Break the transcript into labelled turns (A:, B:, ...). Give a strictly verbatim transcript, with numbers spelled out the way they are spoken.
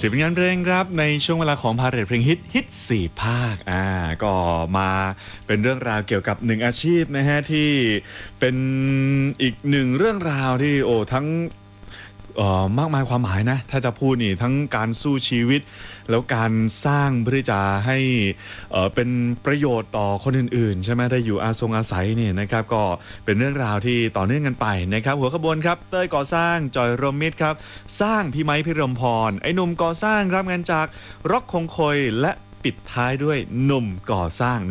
A: สิบงานเพลงครับในช่วงเวลาของพาเหรดเพลงฮิตฮิตสี่ภาคอ่าก็มาเป็นเรื่องราวเกี่ยวกับหนึ่งอาชีพนะฮะที่เป็นอีกหนึ่งเรื่องราวที่โอ้ทั้งเอ่อมากมายความหมายนะถ้าจะพูดนี่ทั้งการสู้ชีวิตแล้วการสร้างเพื่อจะให้เอ่อเป็นประโยชน์ต่อคนอื่นๆใช่ไหมได้อยู่อาทรงอาศัยเนี่ยนะครับก็เป็นเรื่องราวที่ต่อเนื่องกันไปนะครับหัวขบวนครับเต้ยก่อสร้างจอยรวมมิตรครับสร้างพี่ไม้พิรมพรไอ้หนุ่มก่อสร้างรับงานจากร็อกคงคอยและปิดท้ายด้วยหนุ่มก่อสร้าง